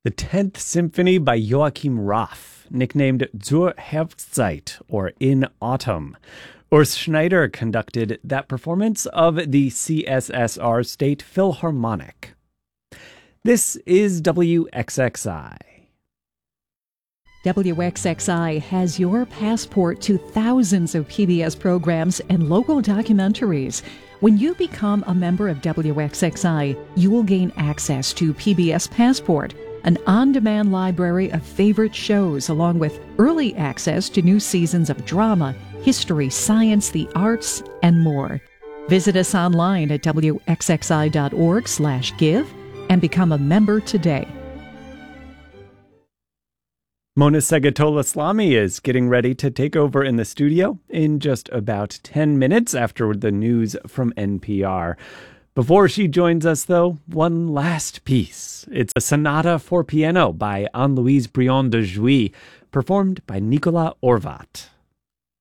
The 10th Symphony by Joachim Raff, nicknamed Zur Herbstzeit, or In Autumn. Urs Schneider conducted that performance of the CSSR State Philharmonic. This is WXXI. WXXI has your passport to thousands of PBS programs and local documentaries. When you become a member of WXXI, you will gain access to PBS Passport, an on-demand library of favorite shows, along with early access to new seasons of drama, history, science, the arts, and more. Visit us online at wxxi.org/give and become a member today. Mona Segatola-Slami is getting ready to take over in the studio in just about 10 minutes after the news from NPR. Before she joins us, though, one last piece. It's a sonata for piano by Anne-Louise Briand de Jouy, performed by Nicolas Horvat.